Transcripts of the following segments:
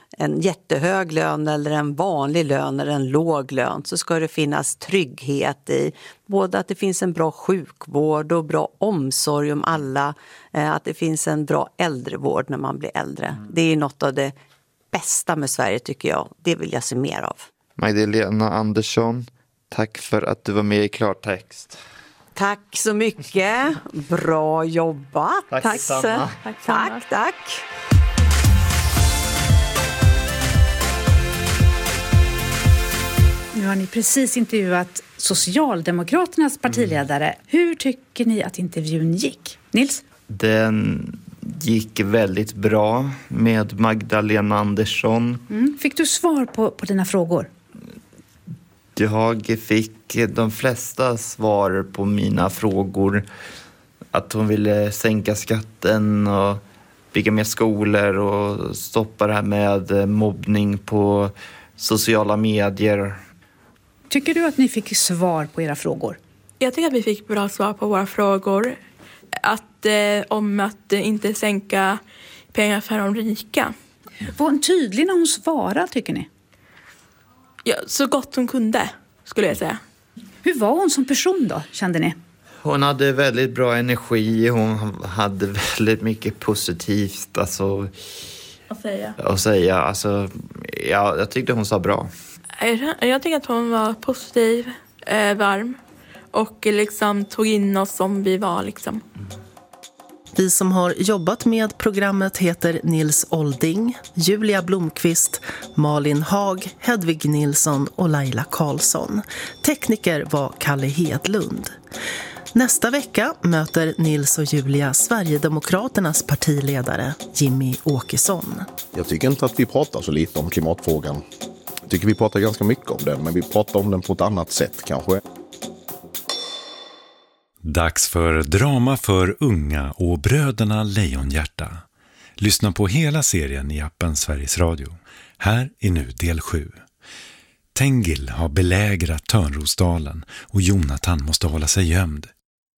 en jättehög lön eller en vanlig lön eller en låg lön, så ska det finnas trygghet i både att det finns en bra sjukvård och bra omsorg om alla, att det finns en bra äldrevård när man blir äldre. Det är något av det bästa med Sverige, tycker jag. Det vill jag se mer av. Magdalena Andersson, tack för att du var med i Klartext. Tack så mycket. Bra jobbat. Tack samma. Tack. Nu har ni precis intervjuat Socialdemokraternas partiledare. Hur tycker ni att intervjun gick? Nils? Den gick väldigt bra med Magdalena Andersson. Fick du svar på dina frågor? Jag fick de flesta svar på mina frågor. Att hon ville sänka skatten och bygga mer skolor och stoppa det här med mobbning på sociala medier. Tycker du att ni fick svar på era frågor? Jag tycker att vi fick bra svar på våra frågor. Om att inte sänka pengar för de rika. Var hon tydlig när hon svarade, tycker ni? Ja, så gott hon kunde, skulle jag säga. Hur var hon som person då, kände ni? Hon hade väldigt bra energi. Hon hade väldigt mycket positivt att säga. Alltså, ja, jag tyckte hon sa bra. Jag tycker att hon var positiv, varm och liksom tog in oss som vi var liksom. Vi som har jobbat med programmet heter Nils Olding, Julia Blomqvist, Malin Haag, Hedvig Nilsson och Laila Karlsson. Tekniker var Kalle Hedlund. Nästa vecka möter Nils och Julia Sverigedemokraternas partiledare Jimmy Åkesson. Jag tycker inte att vi pratar så lite om klimatfrågan. Jag tycker vi pratar ganska mycket om den, men vi pratar om den på ett annat sätt kanske. Dags för drama för unga och Bröderna Lejonhjärta. Lyssna på hela serien i appen Sveriges Radio. Här är nu del 7. Tengil har belägrat Törnrosdalen och Jonathan måste hålla sig gömd.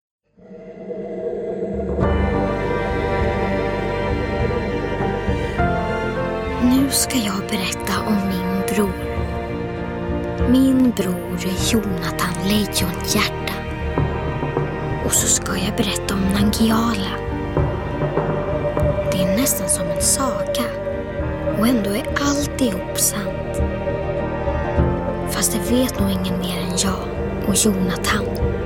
Nu ska jag berätta om min bror. Min bror är Jonathan Lejonhjärta. Och så ska jag berätta om Nangiala. Det är nästan som en saga. Och ändå är alltihop sant. Fast det vet nog ingen mer än jag och Jonathan.